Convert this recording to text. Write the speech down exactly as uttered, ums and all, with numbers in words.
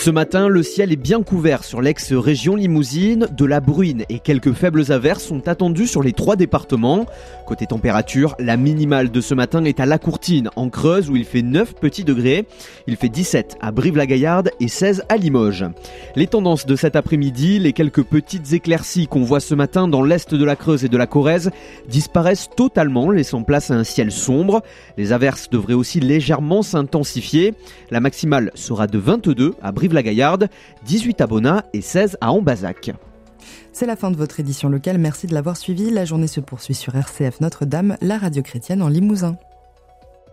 Ce matin, le ciel est bien couvert sur l'ex-région Limousine. De la bruine et quelques faibles averses sont attendues sur les trois départements. Côté température, la minimale de ce matin est à La Courtine, en Creuse, où il fait neuf petits degrés. Il fait dix-sept à Brive-la-Gaillarde et seize à Limoges. Les tendances de cet après-midi, les quelques petites éclaircies qu'on voit ce matin dans l'est de la Creuse et de la Corrèze disparaissent totalement, laissant place à un ciel sombre. Les averses devraient aussi légèrement s'intensifier. La maximale sera de vingt-deux à Brive-la-Gaillarde, dix-huit à Bonnat et seize à Ambazac. C'est la fin de votre édition locale, merci de l'avoir suivi. La journée se poursuit sur R C F Notre-Dame, la radio chrétienne en Limousin.